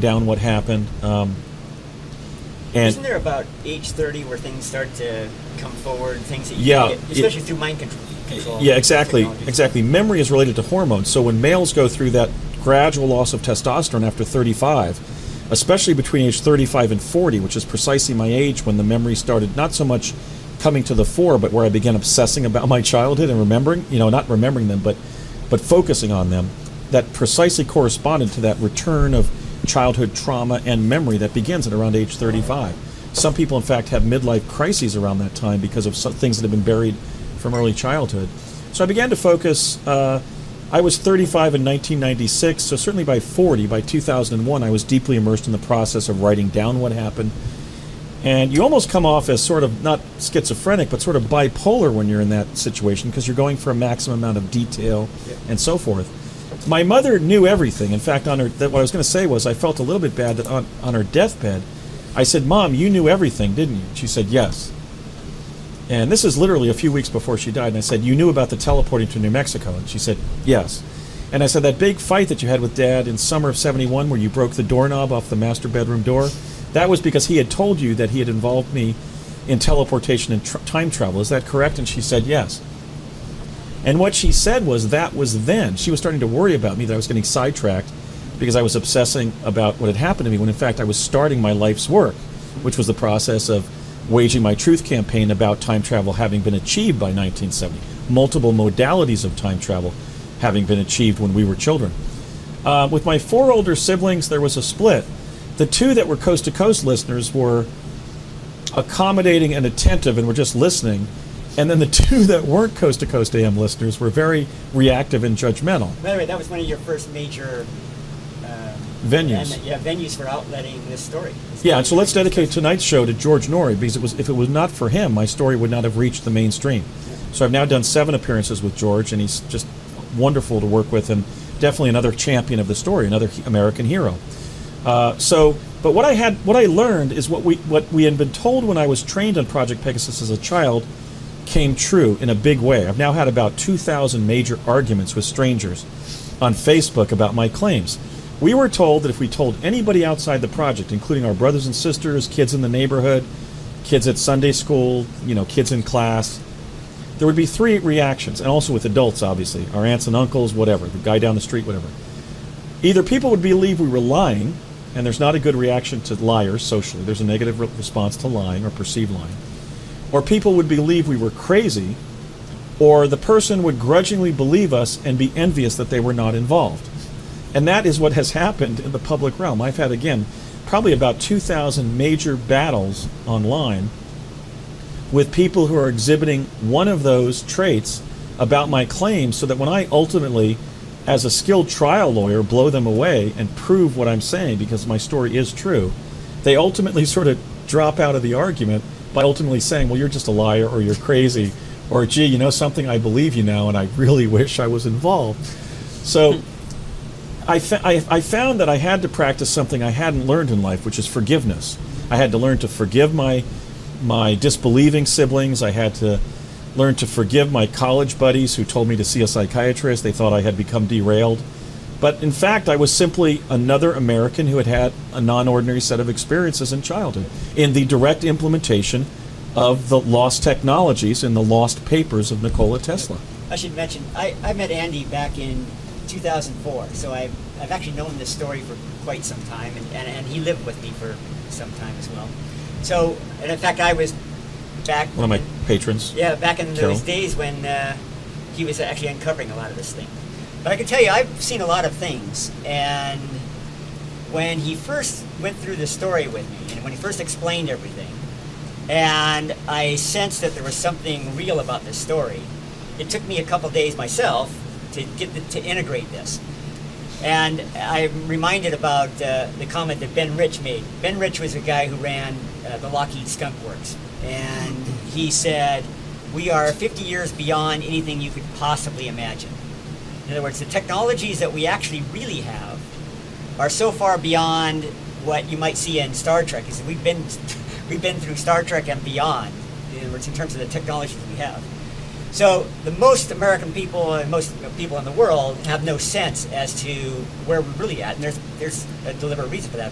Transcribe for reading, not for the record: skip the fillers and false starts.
down what happened. And isn't there about age 30 where things start to come forward, things that you Yeah, can get, especially through mind control? yeah, exactly, technologies? exactly. Memory is related to hormones. So when males go through that gradual loss of testosterone after 35, especially between age 35 and 40, which is precisely my age when the memory started not so much coming to the fore, but where I began obsessing about my childhood and remembering, not remembering them, but focusing on them, that precisely corresponded to that return of childhood trauma and memory that begins at around age 35. Some people, in fact, have midlife crises around that time because of some things that have been buried from early childhood. So I began to focus. I was 35 in 1996, so certainly by 40, by 2001, I was deeply immersed in the process of writing down what happened. And you almost come off as sort of not schizophrenic, but sort of bipolar when you're in that situation because you're going for a maximum amount of detail and so forth. My mother knew everything. In fact, what I was going to say was I felt a little bit bad that on her deathbed, I said, "Mom, you knew everything, didn't you?" She said, "Yes." And this is literally a few weeks before she died. And I said, "You knew about the teleporting to New Mexico?" And she said, "Yes." And I said, "That big fight that you had with Dad in summer of '71 where you broke the doorknob off the master bedroom door, that was because he had told you that he had involved me in teleportation and time travel. Is that correct?" And she said, "Yes." And what she said was that was then. She was starting to worry about me, that I was getting sidetracked because I was obsessing about what had happened to me when in fact I was starting my life's work, which was the process of waging my truth campaign about time travel having been achieved by 1970. Multiple modalities of time travel having been achieved when we were children. With my 4 older siblings, there was a split. The 2 that were coast-to-coast listeners were accommodating and attentive and were just listening. And then the 2 that weren't coast-to-coast AM listeners were very reactive and judgmental. By the way, that was one of your first major venues. Venues for outletting this story. Yeah, and so let's dedicate tonight's show to George Norrie, because if it was not for him, my story would not have reached the mainstream. So I've now done 7 appearances with George, and he's just wonderful to work with, and definitely another champion of the story, another American hero. But what I learned is what we had been told when I was trained on Project Pegasus as a child came true in a big way. I've now had about 2,000 major arguments with strangers on Facebook about my claims. We were told that if we told anybody outside the project, including our brothers and sisters, kids in the neighborhood, kids at Sunday school, kids in class, there would be 3 reactions, and also with adults, obviously, our aunts and uncles, whatever, the guy down the street, whatever. Either people would believe we were lying, and there's not a good reaction to liars socially. There's a negative response to lying or perceived lying. Or people would believe we were crazy, or the person would grudgingly believe us and be envious that they were not involved. And that is what has happened in the public realm. I've had, again, probably about 2,000 major battles online with people who are exhibiting one of those traits about my claims, so that when I ultimately, as a skilled trial lawyer, blow them away and prove what I'm saying, because my story is true, they ultimately sort of drop out of the argument by ultimately saying, well, you're just a liar, or you're crazy, or gee, something, I believe you now, and I really wish I was involved. So I found that I had to practice something I hadn't learned in life, which is forgiveness. I had to learn to forgive my disbelieving siblings. I had to learn to forgive my college buddies who told me to see a psychiatrist. They thought I had become derailed. But in fact, I was simply another American who had had a non-ordinary set of experiences in childhood in the direct implementation of the lost technologies and the lost papers of Nikola Tesla. I should mention, I met Andy back in 2004, so I've actually known this story for quite some time, and he lived with me for some time as well. So, and in fact, I was back... One of my patrons. Yeah, back in those days when he was actually uncovering a lot of this thing. But I can tell you, I've seen a lot of things, and when he first went through the story with me, and when he first explained everything, and I sensed that there was something real about this story, it took me a couple days myself to to integrate this. And I'm reminded about the comment that Ben Rich made. Ben Rich was a guy who ran the Lockheed Skunk Works, and he said, "We are 50 years beyond anything you could possibly imagine." In other words, the technologies that we actually really have are so far beyond what you might see in Star Trek. He said, we've been through Star Trek and beyond, in other words, in terms of the technologies we have. So the most American people and most people in the world have no sense as to where we're really at, and there's a deliberate reason for that.